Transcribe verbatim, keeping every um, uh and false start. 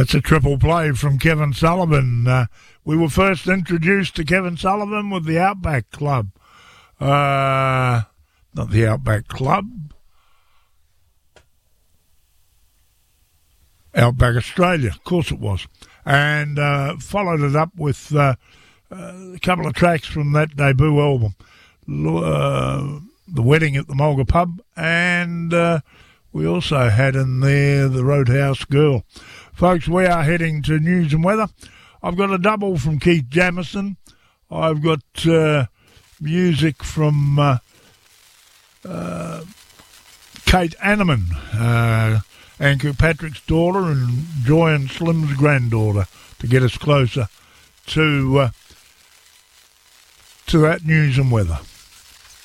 That's a triple play from Kevin Sullivan. Uh, we were first introduced to Kevin Sullivan with the Outback Club. Uh, not the Outback Club. Outback Australia, of course it was. And uh, followed it up with uh, uh, a couple of tracks from that debut album. Uh, the Wedding at the Mulga Pub, and uh, we also had in there the Roadhouse Girl. Folks, we are heading to news and weather. I've got a double from Keith Jamison. I've got uh, music from uh, uh, Kate Anneman, uh, Ann Kirkpatrick's daughter, and Joy and Slim's granddaughter, to get us closer to uh, to that news and weather.